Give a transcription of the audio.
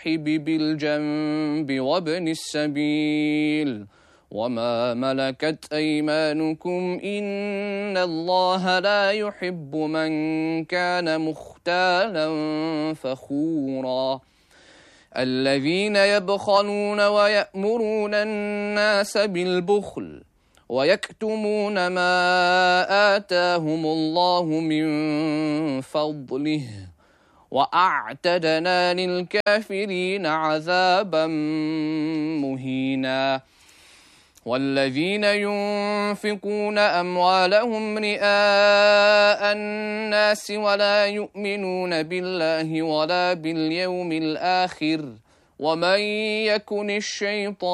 بالجنب وابن السبيل وما ملكت أيمانكم إن الله لا يحب من كان مختالا فخورا الذين يبخلون ويأمرون الناس بالبخل ويكتمون ما آتاهم الله من فضله وأعتدنا للكافرين عذابا مهينا والذين ينفقون أموالهم رئاء الناس ولا يؤمنون بالله ولا باليوم الآخر ومن يكن الشيطان